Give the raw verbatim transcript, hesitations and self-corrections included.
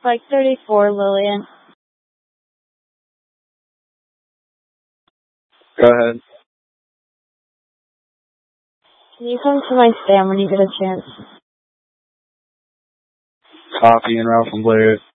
Bike thirty-four, Lillian. Go ahead. Can you come to my stand when you get a chance? Copy and Ralph and Blair.